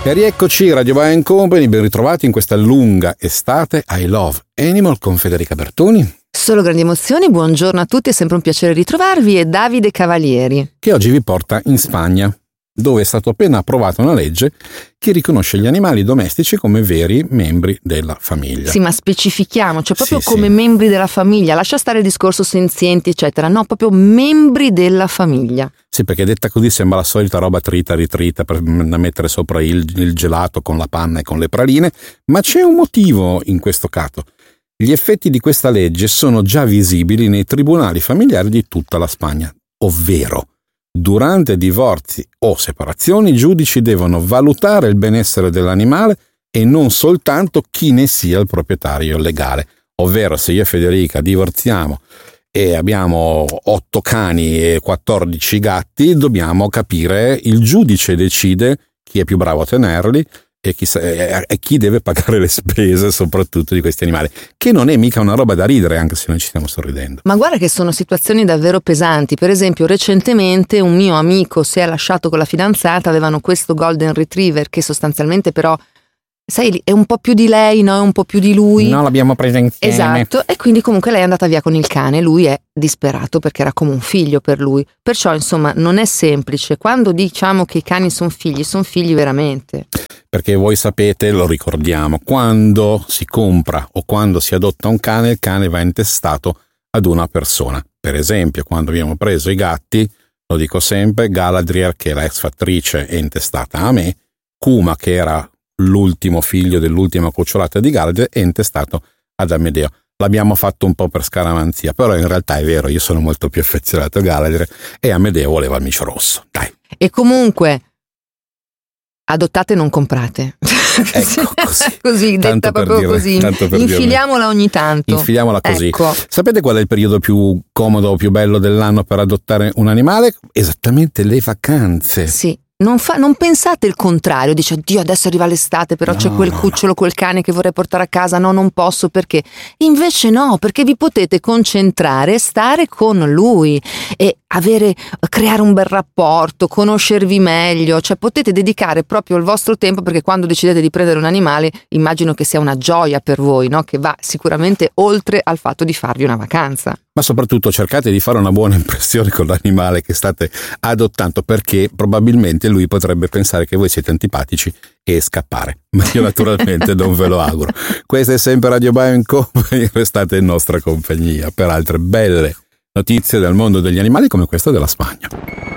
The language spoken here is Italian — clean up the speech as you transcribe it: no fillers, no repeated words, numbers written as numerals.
E rieccoci, Radio Vai & Company, ben ritrovati in questa lunga estate. I Love Animal con Federica Bertoni. Solo grandi emozioni, buongiorno a tutti, è sempre un piacere ritrovarvi, e Davide Cavalieri, che oggi vi porta in Spagna, dove è stato appena approvata una legge che riconosce gli animali domestici come veri membri della famiglia. Sì, ma specifichiamo, cioè proprio Sì, come membri della famiglia, lascia stare il discorso senzienti eccetera, no, proprio membri della famiglia. Sì, perché detta così sembra la solita roba trita, ritrita per da mettere sopra il gelato con la panna e con le praline, ma c'è un motivo in questo caso. Gli effetti di questa legge sono già visibili nei tribunali familiari di tutta la Spagna, ovvero durante divorzi o separazioni i giudici devono valutare il benessere dell'animale e non soltanto chi ne sia il proprietario legale. Ovvero, se io e Federica divorziamo e abbiamo 8 cani e 14 gatti, dobbiamo capire, il giudice decide chi è più bravo a tenerli e chi deve pagare le spese soprattutto di questi animali, che non è mica una roba da ridere, anche se noi ci stiamo sorridendo. Ma guarda che sono situazioni davvero pesanti. Per esempio, recentemente un mio amico si è lasciato con la fidanzata, avevano questo golden retriever che sostanzialmente però, sai, è un po' più di lei, no? È un po' più di lui. No, l'abbiamo presa insieme. Esatto, e quindi comunque lei è andata via con il cane, lui è disperato perché era come un figlio per lui. Perciò, insomma, non è semplice. Quando diciamo che i cani sono figli veramente. Perché voi sapete, lo ricordiamo, quando si compra o quando si adotta un cane, il cane va intestato ad una persona. Per esempio, quando abbiamo preso i gatti, lo dico sempre, Galadriel, che è la ex fattrice, è intestata a me, Kuma, che era l'ultimo figlio dell'ultima cucciolata di Galadriel, è intestato ad Amedeo. L'abbiamo fatto un po' per scaramanzia, però in realtà è vero, io sono molto più affezionato a Galadriel e Amedeo voleva il micio rosso. Dai. E comunque adottate, non comprate. Ecco, così detta proprio così. Infiliamola ogni tanto. Infiliamola così. Ecco. Sapete qual è il periodo più comodo o più bello dell'anno per adottare un animale? Esattamente le vacanze. Sì. Non pensate il contrario, dice oddio adesso arriva l'estate però c'è quel cucciolo, quel cane che vorrei portare a casa, no non posso perché, invece no, perché vi potete concentrare, stare con lui e creare un bel rapporto, conoscervi meglio, cioè potete dedicare proprio il vostro tempo, perché quando decidete di prendere un animale immagino che sia una gioia per voi, no? Che va sicuramente oltre al fatto di farvi una vacanza. Ma soprattutto cercate di fare una buona impressione con l'animale che state adottando, perché probabilmente lui potrebbe pensare che voi siete antipatici e scappare. Ma io naturalmente non ve lo auguro. Questa è sempre Radio Vai & Company, restate in nostra compagnia per altre belle notizie del mondo degli animali come questa della Spagna.